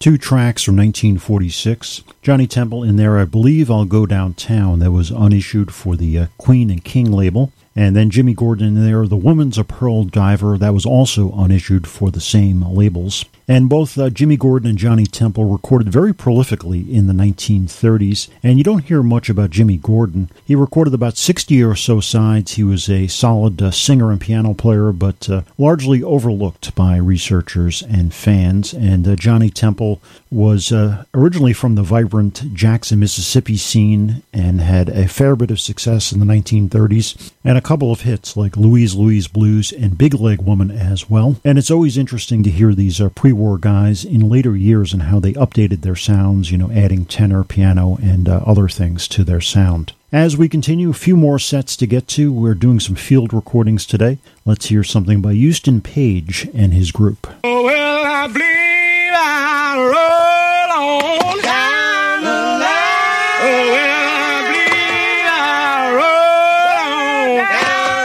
two tracks from 1946. Johnny Temple in there, I believe I'll Go Downtown, that was unissued for the Queen and King label. And then Jimmy Gordon in there, The Woman's a Pearl Diver, that was also unissued for the same labels. And both Jimmy Gordon and Johnny Temple recorded very prolifically in the 1930s, and you don't hear much about Jimmy Gordon. He recorded about 60 or so sides. He was a solid singer and piano player, but largely overlooked by researchers and fans. And Johnny Temple was originally from the vibrant Jackson, Mississippi scene and had a fair bit of success in the 1930s, and a couple of hits like Louise Louise Blues and Big Leg Woman as well. And it's always interesting to hear these pre-war guys in later years and how they updated their sounds, adding tenor, piano, and other things to their sound. As we continue, a few more sets to get to. We're doing some field recordings today. Let's hear something by Houston Page and his group. Oh, well, I believe I'll